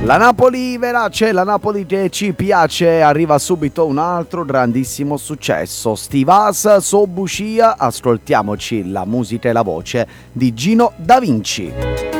La Napoli verace, la Napoli che ci piace, arriva subito un altro grandissimo successo. Stivas Sobucia, ascoltiamoci la musica e la voce di Gino Da Vinci.